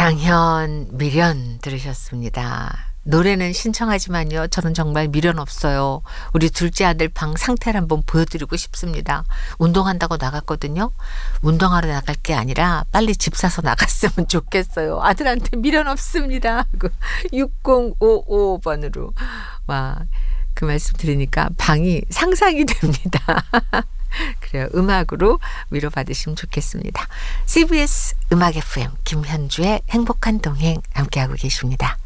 양현 미련 들으셨습니다. 노래는 신청하지만요. 저는 정말 미련 없어요. 우리 둘째 아들 방 상태를 한번 보여드리고 싶습니다. 운동한다고 나갔거든요. 운동하러 나갈 게 아니라 빨리 집 사서 나갔으면 좋겠어요. 아들한테 미련 없습니다. 하고 6055번으로. 와, 그 말씀 들으니까 방이 상상이 됩니다. 그래요. 음악으로 위로받으시면 좋겠습니다. CBS 음악 FM 김현주의 행복한 동행 함께하고 계십니다.